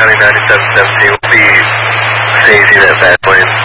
County 9717 will be staging at that point.